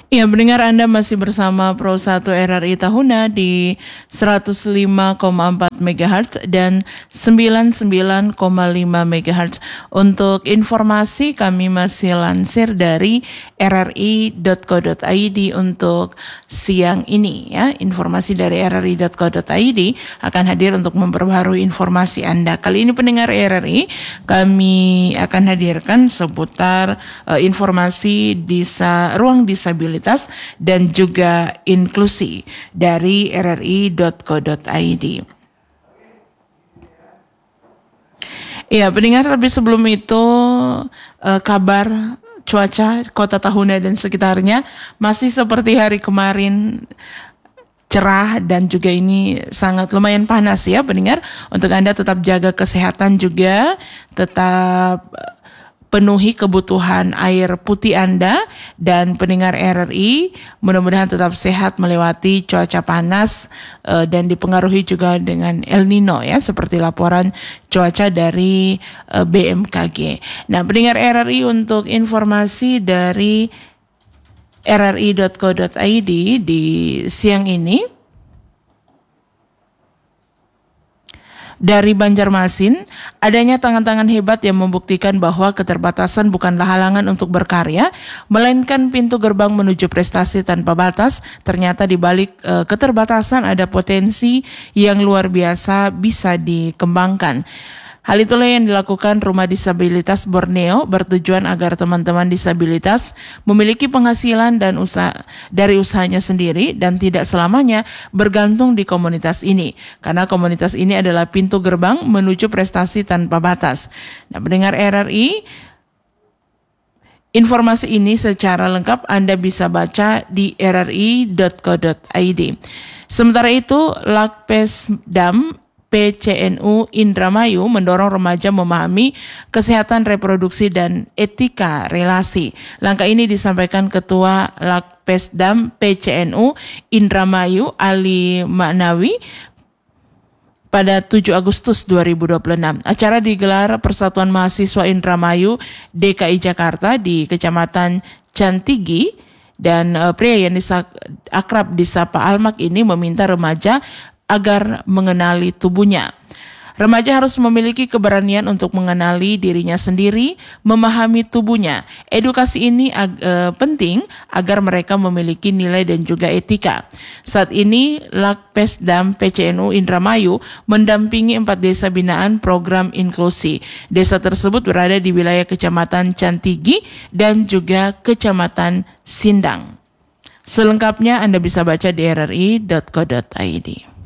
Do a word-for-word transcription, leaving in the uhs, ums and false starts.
Ya, mendengar Anda masih bersama Pro satu R R I Tahuna di seratus lima koma empat megahertz dan sembilan puluh sembilan koma lima megahertz. Untuk informasi kami masih lansir dari r r i dot co dot i d untuk siang ini ya. Informasi dari r r i dot co dot i d akan hadir untuk memperbarui informasi Anda. Kali ini pendengar R R I, kami akan hadirkan seputar uh, informasi disa, ruang disabilitas dan juga inklusi dari r r i dot co dot i d. Ya, pendengar, tapi sebelum itu eh, kabar cuaca Kota Tahuna dan sekitarnya masih seperti hari kemarin, cerah dan juga ini sangat lumayan panas ya pendengar. Untuk Anda tetap jaga kesehatan juga, tetap penuhi kebutuhan air putih Anda, dan pendengar R R I mudah-mudahan tetap sehat melewati cuaca panas uh, dan dipengaruhi juga dengan El Nino ya, seperti laporan cuaca dari uh, B M K G. Nah, pendengar R R I, untuk informasi dari r r i dot co dot i d di siang ini, dari Banjarmasin, adanya tangan-tangan hebat yang membuktikan bahwa keterbatasan bukanlah halangan untuk berkarya, melainkan pintu gerbang menuju prestasi tanpa batas. Ternyata di balik e, keterbatasan ada potensi yang luar biasa bisa dikembangkan. Hal itulah yang dilakukan Rumah Disabilitas Borneo, bertujuan agar teman-teman disabilitas memiliki penghasilan dan usaha dari usahanya sendiri dan tidak selamanya bergantung di komunitas ini, karena komunitas ini adalah pintu gerbang menuju prestasi tanpa batas. Nah, pendengar R R I, informasi ini secara lengkap Anda bisa baca di r r i dot co dot i d. Sementara itu, Lakpesdam P C N U Indramayu mendorong remaja memahami kesehatan reproduksi dan etika relasi. Langkah ini disampaikan Ketua Lakpesdam P C N U Indramayu Ali Maknawi pada tujuh Agustus dua ribu dua puluh enam. Acara digelar Persatuan Mahasiswa Indramayu D K I Jakarta di Kecamatan Cantigi, dan uh, pria yang disak, akrab disapa Almak ini meminta remaja agar mengenali tubuhnya. Remaja harus memiliki keberanian untuk mengenali dirinya sendiri, memahami tubuhnya. Edukasi ini ag- e, penting agar mereka memiliki nilai dan juga etika. Saat ini, Lakpesdam P C N U Indramayu mendampingi empat desa binaan program inklusi. Desa tersebut berada di wilayah Kecamatan Cantigi dan juga Kecamatan Sindang. Selengkapnya Anda bisa baca di r r i dot co dot i d.